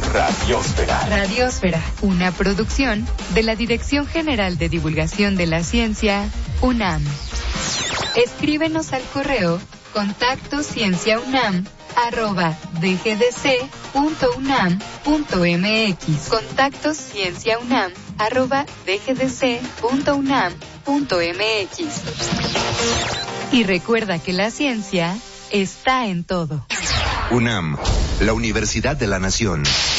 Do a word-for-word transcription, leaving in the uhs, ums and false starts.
Radiósfera. Radiósfera, una producción de la Dirección General de Divulgación de la Ciencia, UNAM. Escríbenos al correo contacto cienciaunam arroba dgdc.unam.mx. Contacto cienciaunam arroba dgdc.unam.mx. Y recuerda que la ciencia está en todo. UNAM, la Universidad de la Nación.